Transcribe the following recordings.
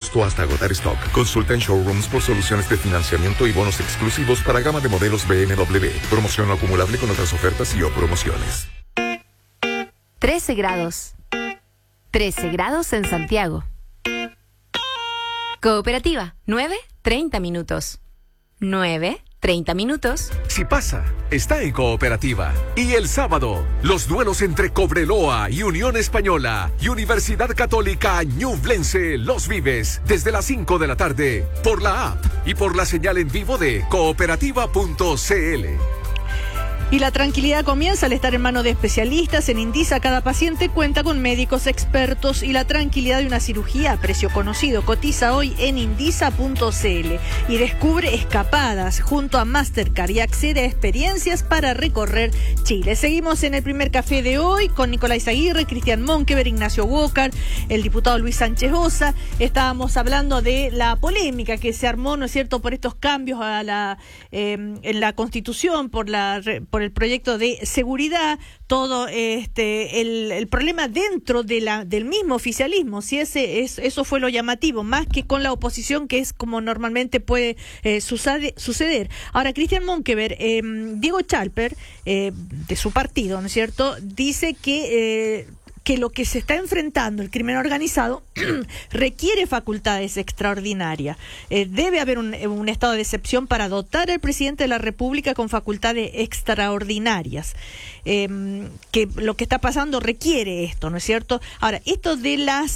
agosto hasta agotar stock. Consulta en showrooms por soluciones de financiamiento y bonos exclusivos para gama de modelos BMW. Promoción no acumulable con otras ofertas y o promociones. 13 grados. 13 grados en Santiago. Cooperativa, 9:30 minutos. 9:30 minutos. Si pasa, está en Cooperativa. Y el sábado, los duelos entre Cobreloa y Unión Española y Universidad Católica Ñublense los vives desde las 5 de la tarde por la app y por la señal en vivo de cooperativa.cl. Y la tranquilidad comienza al estar en manos de especialistas. En Indisa cada paciente cuenta con médicos expertos y la tranquilidad de una cirugía a precio conocido. Cotiza hoy en indisa.cl y descubre escapadas junto a Mastercard y accede a experiencias para recorrer Chile. Seguimos en el primer café de hoy con Nicolás Aguirre, Cristian Monkever, Ignacio Walker, el diputado Luis Sánchez Osa. Estábamos hablando de la polémica que se armó, ¿no es cierto?, por estos cambios a en la Constitución, por el proyecto de seguridad, todo el problema dentro de del mismo oficialismo, si eso fue lo llamativo, más que con la oposición, que es como normalmente puede suceder. Ahora, Cristian Monkever, Diego Chalper, de su partido, ¿no es cierto?, dice que lo que se está enfrentando el crimen organizado requiere facultades extraordinarias. Debe haber un estado de excepción para dotar al presidente de la República con facultades extraordinarias. Que lo que está pasando requiere esto, ¿no es cierto? Ahora, esto de las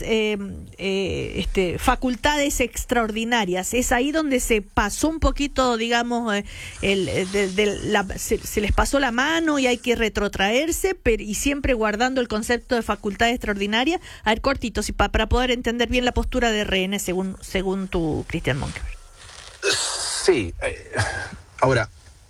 facultades extraordinarias, es ahí donde se pasó un poquito, digamos, se les pasó la mano y hay que retrotraerse, y siempre guardando el concepto de facultades extraordinarias. A ver, cortito, para poder entender bien la postura de RN según tu, Cristian Monkever. Sí, ahora,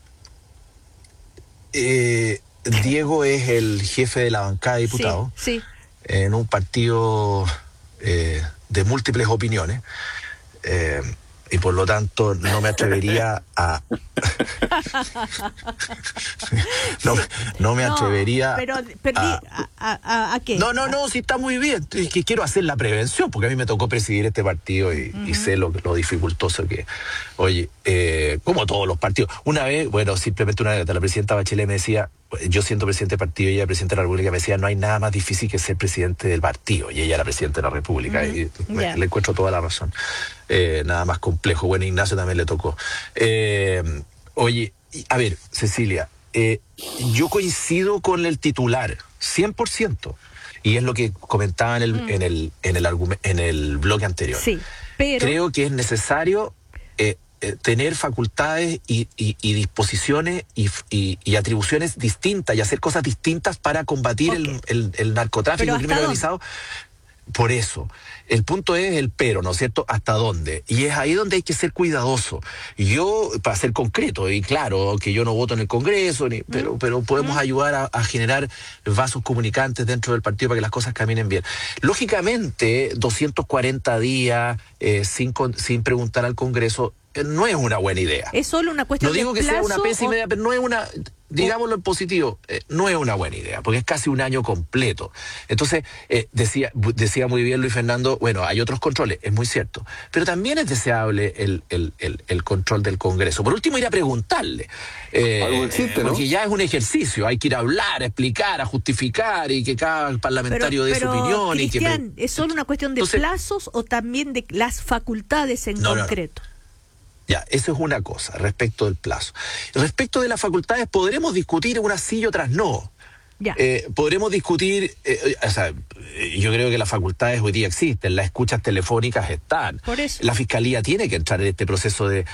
Diego es el jefe de la bancada de diputados, sí. En un partido de múltiples opiniones, y por lo tanto no me atrevería a no me atrevería pero ¿a qué? No, sí está muy bien. Es que quiero hacer la prevención, porque a mí me tocó presidir este partido y sé lo dificultoso que, oye, como todos los partidos. Simplemente una vez la presidenta Bachelet me decía, yo siendo presidente del partido y ella presidente de la República, me decía, no hay nada más difícil que ser presidente del partido, y ella era presidente de la República, y le encuentro toda la razón. Nada más complejo. Bueno, Ignacio también le tocó. Oye, a ver, Cecilia, yo coincido con el titular 100%, y es lo que comentaba en el bloque anterior. Sí, pero creo que es necesario tener facultades y disposiciones y atribuciones distintas y hacer cosas distintas para combatir el narcotráfico y el crimen organizado. Por eso, el punto es el pero, ¿no es cierto? ¿Hasta dónde? Y es ahí donde hay que ser cuidadoso. Yo, para ser concreto, y claro, que yo no voto en el Congreso, pero podemos ayudar a generar vasos comunicantes dentro del partido para que las cosas caminen bien. Lógicamente, 240 días sin preguntar al Congreso no es una buena idea. Es solo una cuestión de plazo. No digo que sea una pésima idea, pero no es una... Digámoslo en positivo, no es una buena idea, porque es casi un año completo. Entonces, decía muy bien Luis Fernando, bueno, hay otros controles, es muy cierto, pero también es deseable el control del Congreso. Por último, ir a preguntarle, algo existe, ¿no? Porque ya es un ejercicio, hay que ir a hablar, a explicar, a justificar, y que cada parlamentario dé su opinión. Cristian, ¿es solo una cuestión de plazos o también de las facultades en concreto? No. Ya, eso es una cosa, respecto del plazo. Respecto de las facultades, podremos discutir unas sí y otras no. Ya. Podremos discutir, yo creo que las facultades hoy día existen, las escuchas telefónicas están. Por eso. La Fiscalía tiene que entrar en este proceso de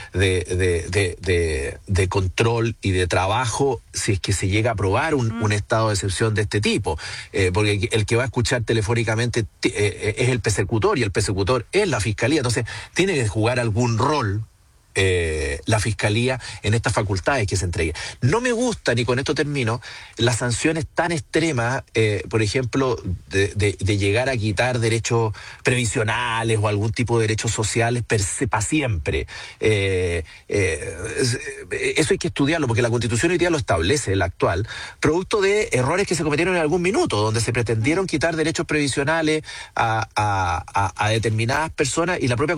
control y de trabajo si es que se llega a aprobar un estado de excepción de este tipo. Porque el que va a escuchar telefónicamente es el persecutor, y el persecutor es la Fiscalía. Entonces, tiene que jugar algún rol la Fiscalía en estas facultades que se entreguen. No me gustan, y con esto termino, las sanciones tan extremas, por ejemplo, de llegar a quitar derechos previsionales o algún tipo de derechos sociales para siempre. Eso hay que estudiarlo, porque la Constitución hoy día lo establece, la actual, producto de errores que se cometieron en algún minuto, donde se pretendieron quitar derechos previsionales a determinadas personas, y la propia